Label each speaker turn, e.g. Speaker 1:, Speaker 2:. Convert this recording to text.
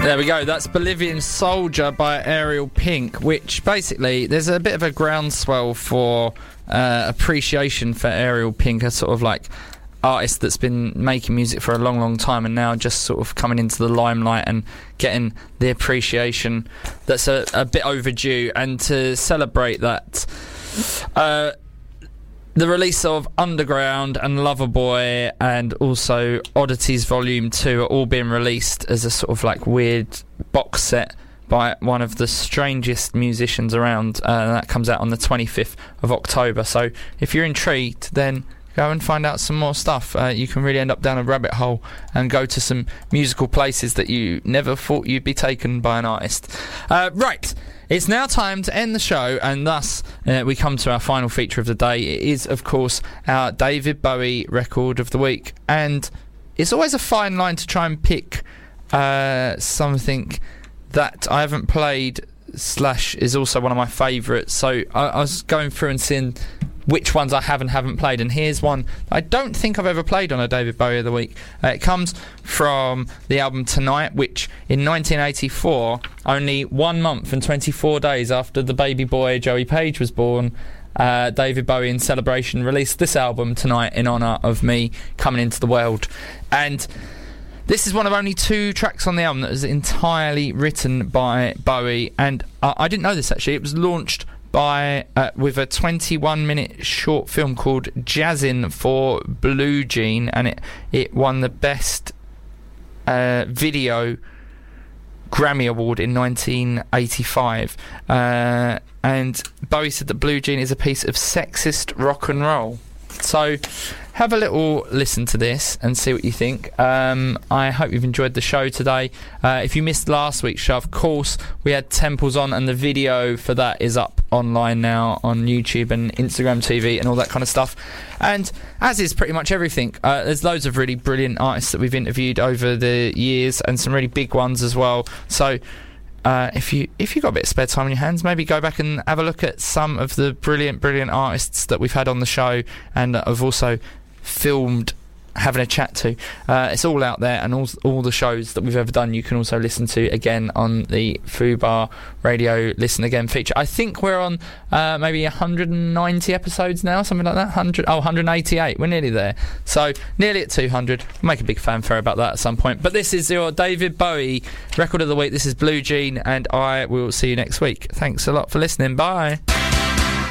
Speaker 1: There we go, that's Bolivian Soldier by Ariel Pink, which basically there's a bit of a groundswell for appreciation for Ariel Pink, a sort of like artist that's been making music for a long, long time and now just sort of coming into the limelight and getting the appreciation that's a bit overdue. And to celebrate that, the release of Underground and Loverboy and also Oddities Volume 2 are all being released as a sort of like weird box set by one of the strangest musicians around, and that comes out on the 25th of October. So if you're intrigued, then go and find out some more stuff. You can really end up down a rabbit hole and go to some musical places that you never thought you'd be taken by an artist. Right, it's now time to end the show, and thus we come to our final feature of the day. It is, of course, our David Bowie Record of the Week, and it's always a fine line to try and pick something that I haven't played / is also one of my favourites. So I was going through and seeing which ones I have and haven't played, and here's one I don't think I've ever played on a David Bowie of the Week. It comes from the album Tonight, which in 1984, only 1 month and 24 days after the baby boy Joey Page was born, David Bowie, in celebration, released this album Tonight in honour of me coming into the world. And this is one of only 2 tracks on the album that was entirely written by Bowie, and I didn't know this actually. It was launched with a 21-minute short film called Jazzin' for Blue Jean, and it won the Best Video Grammy Award in 1985. And Bowie said that Blue Jean is a piece of sexist rock and roll. So have a little listen to this and see what you think. I hope you've enjoyed the show today. If you missed last week's show, of course, we had Temples on, and the video for that is up online now on YouTube and Instagram TV and all that kind of stuff. And as is pretty much everything, there's loads of really brilliant artists that we've interviewed over the years, and some really big ones as well. So if you got a bit of spare time on your hands, maybe go back and have a look at some of the brilliant artists that we've had on the show and have also filmed having a chat to. It's all out there, and all the shows that we've ever done you can also listen to again on the Fubar Radio Listen Again feature. I think we're on maybe 190 episodes now, something like that. 188, we're nearly there, so nearly at 200. We'll make a big fanfare about that at some point. But this is your David Bowie Record of the Week. This is Blue Jean, and I will see you next week. Thanks a lot for listening. Bye.